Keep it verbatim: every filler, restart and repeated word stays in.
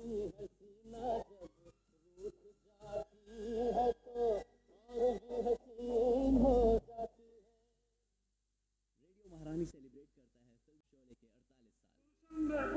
महारानी सेलिब्रेट करता है फिल्म शोले के अड़तालीस साल।